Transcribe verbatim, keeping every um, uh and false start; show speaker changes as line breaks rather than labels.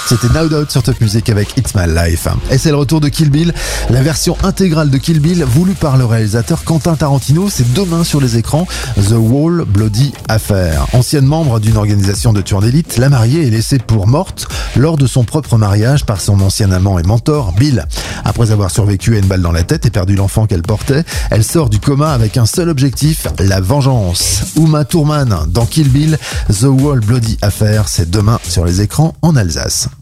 C'était No Doubt sur Top Music avec It's My Life. Et c'est le retour de Kill Bill. La version intégrale de Kill Bill, voulue par le réalisateur Quentin Tarantino, c'est demain sur les écrans. The Whole Bloody Affair. Ancienne membre d'une organisation de tueurs d'élite, la mariée est laissée pour morte lors de son propre mariage par son ancien amant et mentor, Bill. Après avoir survécu à une balle dans la tête et perdu l'enfant qu'elle portait, elle sort du coma avec un seul objectif, la vengeance. Uma Thurman dans Kill Bill, The Whole Bloody Affair, c'est demain sur les écrans en Alsace.